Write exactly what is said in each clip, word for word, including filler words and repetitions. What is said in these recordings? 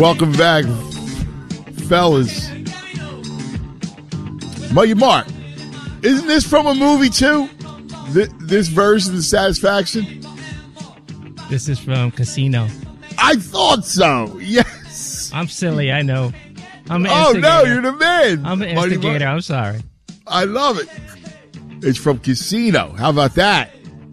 Welcome back, fellas. Muggy Mark, isn't this from a movie too? Th- this version of Satisfaction? This is from Casino. I thought so. Yes. I'm silly, I know. I'm an oh, instigator. no, you're the man. I'm an Muggy instigator. Mark. I'm sorry. I love it. It's from Casino. How about that?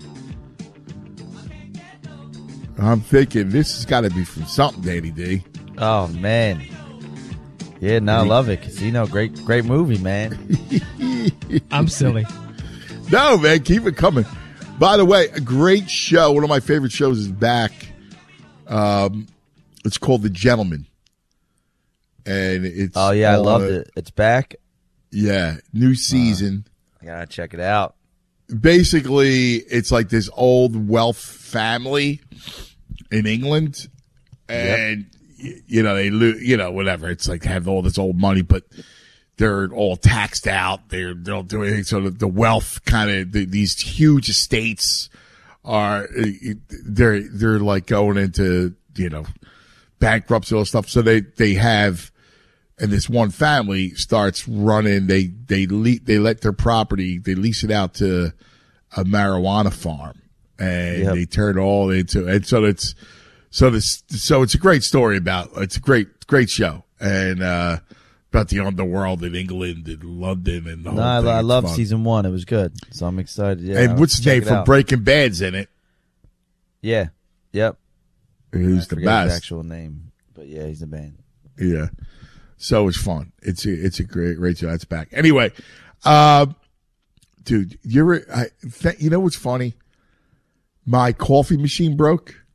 I'm thinking this has got to be from something, Danny D. Oh, man. Yeah, no, I love it. Casino, great great movie, man. I'm silly. No, man, keep it coming. By the way, a great show. One of my favorite shows is back. Um, it's called The Gentleman. And it's Oh, yeah, I on loved a- it. It's back. Yeah, new season. I gotta check it out. Basically, it's like this old wealth family in England, and y you know they lo- you know whatever. It's like they have all this old money, but they're all taxed out. They're they don't do anything. So the, the wealth kind of the, these huge estates are they're they're like going into you know bankruptcy and stuff. So they they have. And this one family starts running. They they le- they let their property. They lease it out to a marijuana farm, and Yep. they turn it all into. And so it's so this so it's a great story about. It's a great great show and uh, about the underworld in England and London and the whole No, I, thing. I It's love fun. season one. It was good. So I'm excited. Yeah, And I'll what's his check name it from out. Breaking Bad's in it? Yeah. Yep. Who's I the forget his best? actual name. But yeah, he's the man. Yeah. So it's fun. It's a, it's a great, great show. That's back. Anyway, uh, dude, you're, I, th- you know what's funny? My coffee machine broke.